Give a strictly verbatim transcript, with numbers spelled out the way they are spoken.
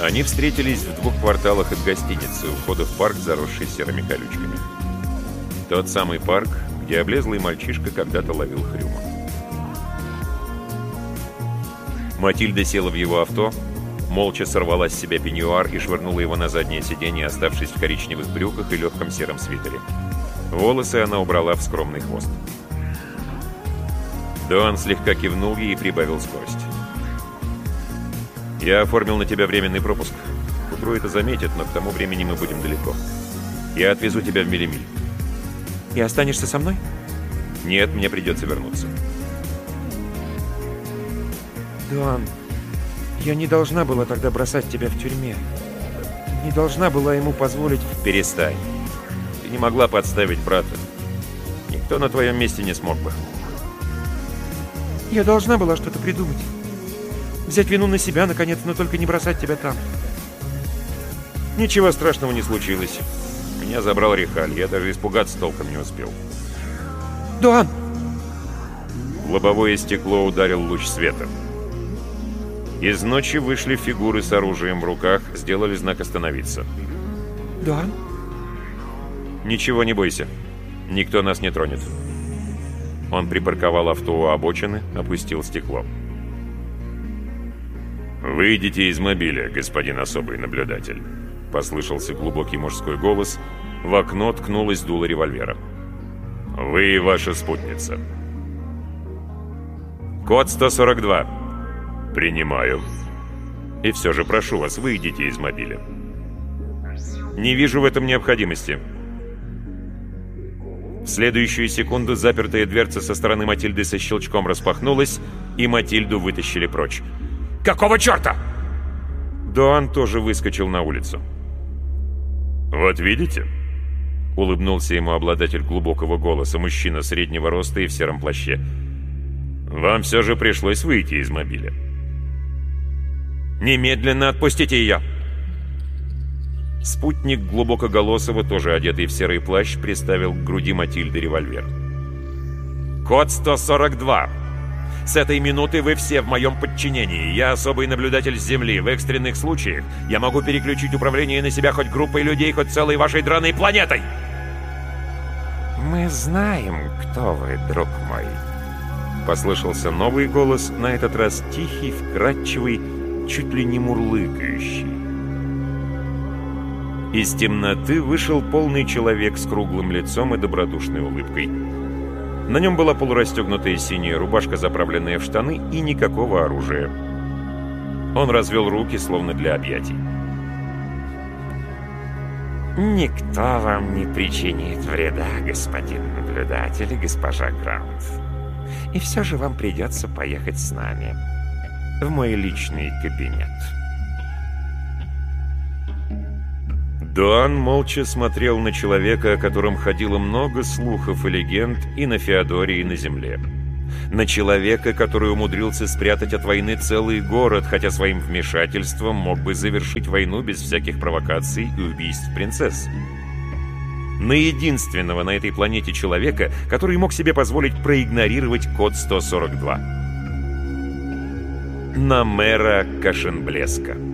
Они встретились в двух кварталах от гостиницы, у входа в парк, заросший серыми колючками. Тот самый парк, где облезлый мальчишка когда-то ловил хрюма. Матильда села в его авто, молча сорвала с себя пеньюар и швырнула его на заднее сиденье, оставшись в коричневых брюках и легком сером свитере. Волосы она убрала в скромный хвост. Доан слегка кивнул ей и прибавил скорость. «Я оформил на тебя временный пропуск. К утру это заметят, но к тому времени мы будем далеко. Я отвезу тебя в Мелемиль». «И останешься со мной?» «Нет, мне придется вернуться». «Доан, я не должна была тогда бросать тебя в тюрьме. Не должна была ему позволить...» «Перестань. Ты не могла подставить брата. Никто на твоем месте не смог бы». «Я должна была что-то придумать. Взять вину на себя, наконец, но только не бросать тебя там». «Ничего страшного не случилось. Меня забрал Рихаль. Я даже испугаться толком не успел». «Доан!» В лобовое стекло ударил луч света. Из ночи вышли фигуры с оружием в руках, сделали знак «Остановиться». «Доан?» «Ничего, не бойся. Никто нас не тронет». Он припарковал авто у обочины, опустил стекло. «Выйдите из мобиля, господин особый наблюдатель», — послышался глубокий мужской голос. В окно ткнулось дуло револьвера. «Вы и ваша спутница». «Код сто сорок два». «Принимаю. И все же прошу вас, выйдите из мобиля». «Не вижу в этом необходимости». В следующую секунду запертая дверца со стороны Матильды со щелчком распахнулась, и Матильду вытащили прочь. «Какого черта?» Доан тоже выскочил на улицу. «Вот видите?» — улыбнулся ему обладатель глубокого голоса, мужчина среднего роста и в сером плаще. «Вам все же пришлось выйти из мобиля». «Немедленно отпустите ее!» Спутник глубокоголосого, тоже одетый в серый плащ, приставил к груди Матильды револьвер. «Код сто сорок два. С этой минуты вы все в моем подчинении. Я особый наблюдатель с Земли. В экстренных случаях я могу переключить управление на себя хоть группой людей, хоть целой вашей драной планетой!» «Мы знаем, кто вы, друг мой», — послышался новый голос, на этот раз тихий, вкрадчивый, чуть ли не мурлыкающий. Из темноты вышел полный человек с круглым лицом и добродушной улыбкой. На нем была полурастегнутая синяя рубашка, заправленная в штаны, и никакого оружия. Он развел руки, словно для объятий. «Никто вам не причинит вреда, господин наблюдатель и госпожа Грант. И все же вам придется поехать с нами в мой личный кабинет». Доан молча смотрел на человека, о котором ходило много слухов и легенд и на Феодоре, и на Земле. На человека, который умудрился спрятать от войны целый город, хотя своим вмешательством мог бы завершить войну без всяких провокаций и убийств принцесс. На единственного на этой планете человека, который мог себе позволить проигнорировать код сто сорок два. На мэра Кашенблеска.